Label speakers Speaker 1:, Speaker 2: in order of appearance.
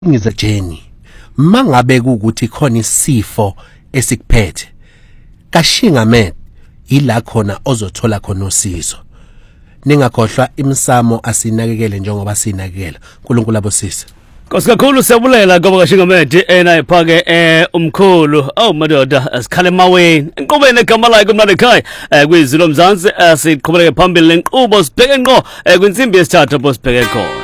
Speaker 1: ngize Jenny mangabe ukuthi khona isifo esikuphethe kashinga med ila khona ozothola khona usizo ningakhohlwa imsamo asinakekele njengoba sinakekela uNkulunkulu abosisi
Speaker 2: Kosikakhulu siyabulela ngoba kashinga med enayiphake umkhulu madoda asikhale emaweni enqubeni egama lakhe umnandi ekhaya kwizilo mzansi siqhubeleke phambili lenqubo sibheke ngqo kwinsimbi yesithathu bosibheke khona